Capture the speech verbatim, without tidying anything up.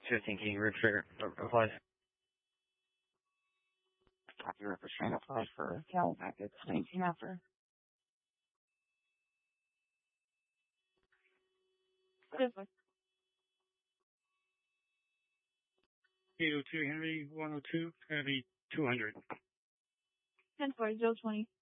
fifteen, can you refer, reply? Copy representative applied for Cal packet nineteen after. eight oh two Henry, one oh two, Henry, two hundred. ten four, zero twenty.